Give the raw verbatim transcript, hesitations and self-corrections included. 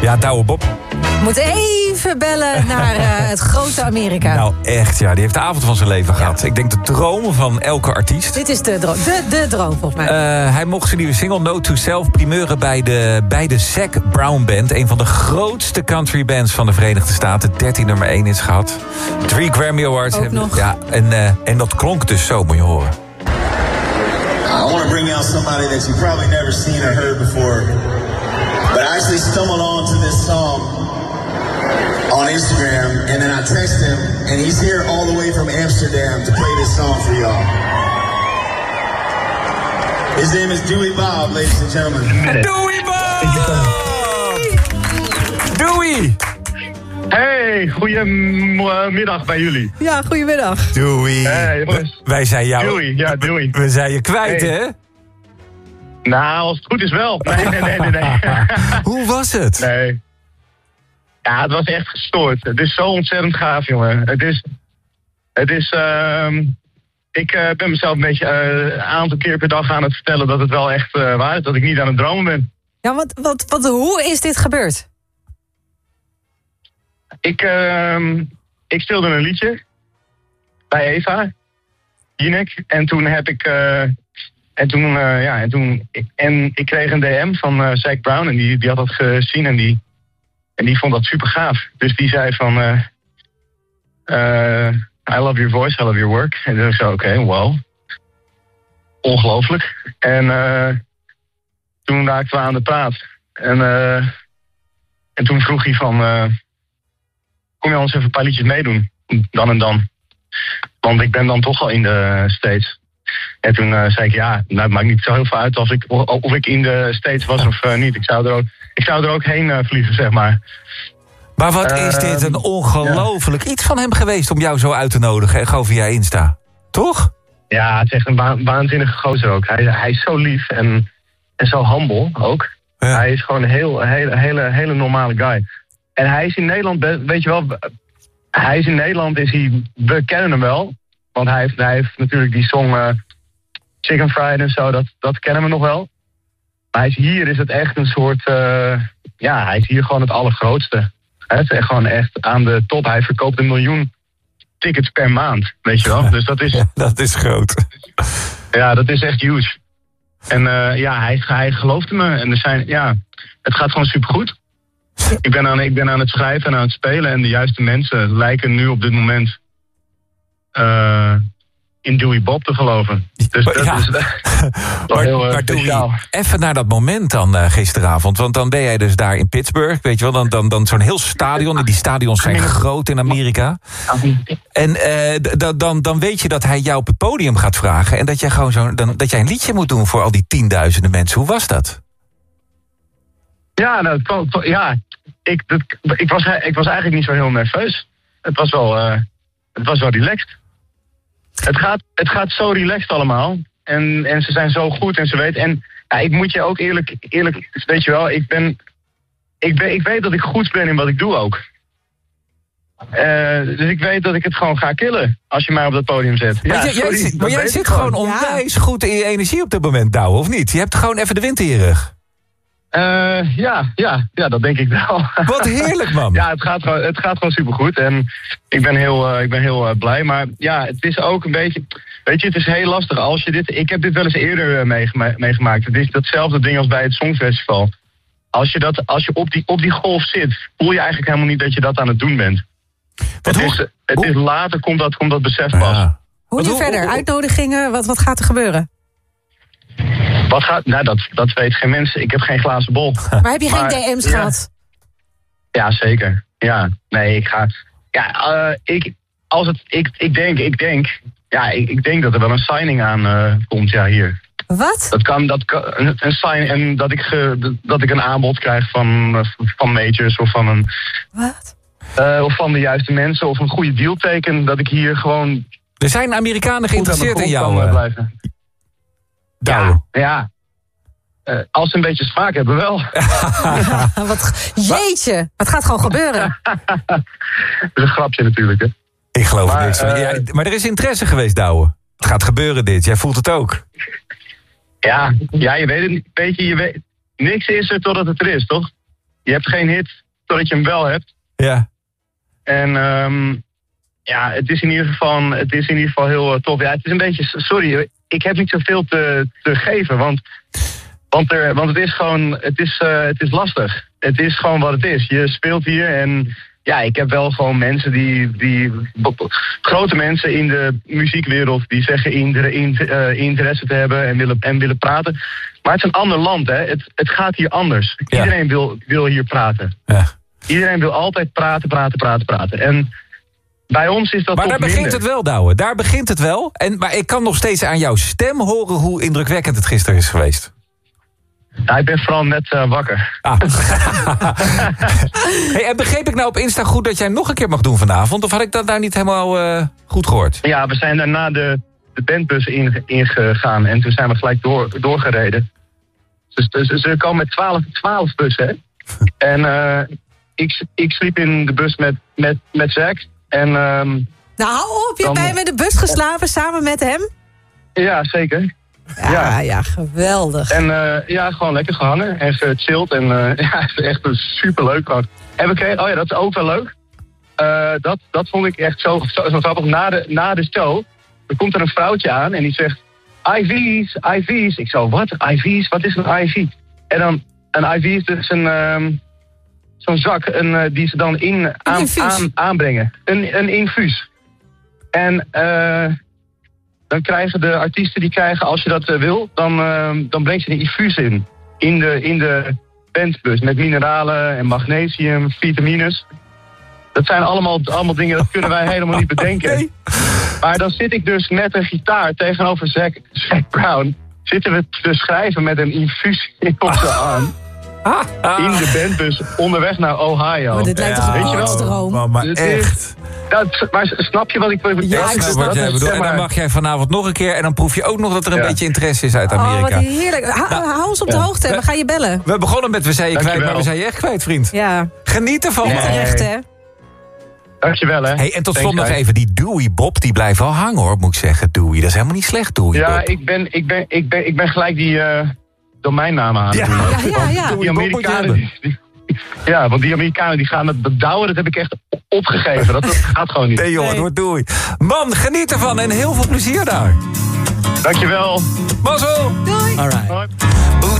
Ja, Douwe Bob. We moeten even bellen naar uh, het grote Amerika. Nou, echt, ja. Die heeft de avond van zijn leven gehad. Ik denk de droom van elke artiest. Dit is de droom, de, de droom volgens mij. Uh, hij mocht zijn nieuwe single Note to Self primeuren bij de, bij de Zac Brown Band. Een van de grootste country bands van de Verenigde Staten. dertien nummer één is gehad. Drie Grammy Awards. Ook hebben, nog. Ja, en, uh, en dat klonk dus zo, moet je horen. I want to bring out somebody that you've probably never seen or heard before. But I actually stumbled onto this song on Instagram, and then I texted him, and he's here all the way from Amsterdam to play this song for y'all. His name is Dewey Bob, ladies and gentlemen. Dewey Bob! Dewey! Hey, goedemiddag bij jullie. Ja, goedemiddag. Dewey. Hey, jongens. Wij zijn jou... Dewey, ja, Dewey. We zijn je kwijt, Hey. hè? Nou, als het goed is wel. Nee, nee, nee, nee. nee. Hoe was het? Nee. Ja, het was echt gestoord. Het is zo ontzettend gaaf, jongen. Het is... Het is... Uh, ik uh, ben mezelf een beetje uh, een aantal keer per dag aan het vertellen dat het wel echt uh, waar is. Dat ik niet aan het dromen ben. Ja, wat, wat, wat, hoe is dit gebeurd? Ik, uh, ik speelde een liedje bij Eva, Jinek, en toen heb ik, uh, en toen, uh, ja, en toen, en ik kreeg een D M van uh, Zac Brown en die, die had dat gezien en die, en die vond dat super gaaf. Dus die zei van, uh, uh, I love your voice, I love your work. En toen zei ik, oké, okay, wow, ongelooflijk. En uh, toen raakten we aan de praat en, uh, en toen vroeg hij van... Uh, kom je ons even een paar liedjes meedoen? Dan en dan. Want ik ben dan toch al in de States. En toen uh, zei ik, ja, nou, het maakt niet zo heel veel uit of ik, of, of ik in de States was of uh, niet. Ik zou er ook, ik zou er ook heen uh, vliegen, zeg maar. Maar wat Uh, is dit een ongelooflijk iets van hem geweest om jou zo uit te nodigen, en gewoon via Insta. Toch? Ja, het is echt een wa- waanzinnige gozer ook. Hij, hij is zo lief en, en zo humble ook. Ja. Hij is gewoon een heel, hele, hele, hele normale guy. En hij is in Nederland, weet je wel, hij is in Nederland, is hij, we kennen hem wel. Want hij heeft, hij heeft natuurlijk die song uh, Chicken Fried en zo, dat, dat kennen we nog wel. Maar hij is hier, is het echt een soort, uh, ja, hij is hier gewoon het allergrootste. Hij is echt gewoon echt aan de top. Hij verkoopt een miljoen tickets per maand, weet je wel. Dus dat is, Ja, dat is groot. ja, dat is echt huge. En uh, ja, hij, hij geloofde me. En er zijn, ja, het gaat gewoon supergoed. Ik ben, aan, ik ben aan het schrijven en aan het spelen. En de juiste mensen lijken nu op dit moment uh, in Dewey Bob te geloven. Dus dat Ja. is uh, wel Maar, heel uh, maar doe speciaal. je even naar dat moment dan uh, gisteravond. Want dan ben jij dus daar in Pittsburgh, weet je wel. Dan, dan, dan zo'n heel stadion. En die stadions zijn groot in Amerika. En uh, d- d- dan, dan weet je dat hij jou op het podium gaat vragen. En dat jij gewoon zo, dan, dat jij een liedje moet doen voor al die tienduizenden mensen. Hoe was dat? Ja, nou, het kwam- het kwam- ja ik, dat, ik, was, ik was eigenlijk niet zo heel nerveus. Het was wel, uh, het was wel relaxed. Het gaat, het gaat zo relaxed allemaal. En, en ze zijn zo goed en ze weten. En ja, ik moet je ook eerlijk, eerlijk, weet je wel, ik ben, ik ben, ik weet dat ik goed ben in wat ik doe ook. Uh, dus ik weet dat ik het gewoon ga killen als je mij op dat podium zet. Maar Ja, jij, jij sorry, zit, dat maar jij weet zit ik gewoon onwijs goed in je energie op dit moment, Douwe, of niet? Je hebt gewoon even de wind in je rug. Uh, ja, ja, ja, dat denk ik wel. Wat heerlijk, man. Ja, het gaat gewoon, het gaat gewoon supergoed. En ik ben heel, uh, ik ben heel uh, blij. Maar ja, het is ook een beetje... Weet je, het is heel lastig. Als je dit, ik heb dit wel eens eerder uh, meegema- meegemaakt. Het is datzelfde ding als bij het Songfestival. Als je, dat, als je op, die, op die golf zit, voel je eigenlijk helemaal niet dat je dat aan het doen bent. Wat Het, hoe- is, het hoe- is later komt dat, komt dat besef pas. Ja. Hoe Wat- nu hoe- verder? hoe- Uitnodigingen? Wat, wat gaat er gebeuren? Wat gaat... Nou, dat, dat weet geen mens. Ik heb geen glazen bol. Maar heb je geen Maar, D M's ja. gehad? Ja, zeker. Ja, nee, ik ga... Ja, uh, ik, als het, ik, ik denk, ik denk... Ja, ik, ik denk dat er wel een signing aan uh, komt, ja, hier. Wat? Dat kan, dat kan een, een sign en dat ik, ge, dat ik een aanbod krijg van, uh, van majors of van een... Wat? Uh, of van de juiste mensen of een goede deal teken. Dat ik hier gewoon Er zijn Amerikanen goed aan de geïnteresseerd in grond jou, kan uh, uh, blijven. Douwe. Ja, ja. Uh, als ze een beetje smaak hebben, wel. Wat, jeetje, het gaat gewoon gebeuren. Dat is een grapje natuurlijk, hè. Ik geloof er Maar, niks van. uh, Ja, maar er is interesse geweest, Douwe. Het gaat gebeuren dit, jij voelt het ook. Ja, ja, je weet het niet. Weet je, je weet, niks is er totdat het er is, toch? je hebt geen hit totdat je hem wel hebt. Ja. En um, ja, het is in ieder geval, het is in ieder geval heel uh, tof. Ja, het is een beetje, sorry, ik heb niet zoveel te, te geven, want, want, er, want het is gewoon, het is, uh, het is lastig. Het is gewoon wat het is. Je speelt hier en ja, ik heb wel gewoon mensen die, die grote mensen in de muziekwereld die zeggen inter, inter, uh, interesse te hebben en willen, en willen praten. Maar het is een ander land, hè. Het, het gaat hier anders. Ja. Iedereen wil, wil hier praten. Ja. Iedereen wil altijd praten, praten, praten, praten. En bij ons is dat maar toch daar minder. begint het wel, Douwe. Daar begint het wel. En, maar ik kan nog steeds aan jouw stem horen hoe indrukwekkend het gisteren is geweest. Ja, ik ben vooral net uh, wakker. Ah. Hey, en begreep ik nou op Insta goed dat jij nog een keer mag doen vanavond? Of had ik dat daar niet helemaal uh, goed gehoord? Ja, we zijn daarna de, de bandbus ingegaan. En toen zijn we gelijk door, doorgereden. Dus, dus ze komen met twaalf, twaalf bussen, hè. En uh, ik, ik sliep in de bus met, met, met Zack. En, um, nou, hou op, je hebt bij hem in de bus geslapen samen met hem? Ja, zeker. Ja, ja, ja, geweldig. En uh, ja, gewoon lekker gehangen en gechilled. En uh, ja, het is echt superleuk gewoon. En we kregen, oh ja, dat is ook wel leuk. Uh, dat, dat vond ik echt zo, zo, zo grappig. Na de, na de show, er komt er een vrouwtje aan en die zegt... I V's, I V's. Ik zo, wat? I V's? Wat is een I V? En dan, een I V is dus een... Um, zo'n zak een, uh, die ze dan in aan, aan, aanbrengen. Een, een infuus. En uh, dan krijgen de artiesten, die krijgen, als je dat uh, wil, dan, uh, dan brengt ze een infuus in. In de, in de bandbus. Met mineralen en magnesium, vitamines. Dat zijn allemaal, allemaal dingen, dat kunnen wij helemaal niet bedenken. Okay. Maar dan zit ik dus met een gitaar tegenover Zack, Zack Brown. Zitten we te schrijven met een infuus op zijn arm. In de bandbus onderweg naar Ohio. Maar dit lijkt toch een artsdroom? Maar, maar echt. Dat, maar snap je wat ik bedoel? Ja, ik snap wat jij bedoelt. En dan mag jij vanavond nog een keer. En dan proef je ook nog dat er een ja. beetje interesse is uit Amerika. Oh, wat heerlijk. Ha, nou, hou ons op de ja. hoogte. We gaan je bellen. We begonnen met we zijn je kwijt, maar we zijn je echt kwijt, vriend. Ja. Geniet ervan. Nee. Terecht, hè? Dankjewel, hè. Hey, en tot slot nog even die Dewey Bob, die blijft wel hangen, hoor, moet ik zeggen. Dewey, dat is helemaal niet slecht, Dewey ja, Bob. ik ben, ik, ben, ik, ben, ik ben gelijk die uh, domeinnamen aan. Ja, ja, ja, ja. Die Amerikanen... Die, die, ja, want die Amerikanen die gaan het bedouwen, dat heb ik echt opgegeven. Dat, dat gaat gewoon niet. Nee, joh, het wordt Dewey. Man, geniet ervan en heel veel plezier daar. Dankjewel. Mazzel. Doei. All right.